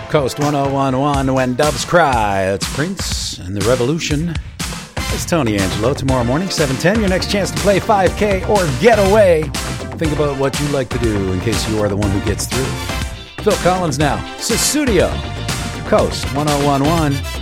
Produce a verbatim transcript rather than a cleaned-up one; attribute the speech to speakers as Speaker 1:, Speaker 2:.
Speaker 1: Coast one oh one one, When Doves Cry. It's Prince and the Revolution. It's Tony Angelo. Tomorrow morning, seven ten, your next chance to play five K or get away. Think about what you like to do in case you are the one who gets through. Phil Collins now. Sussudio. Coast one oh one one.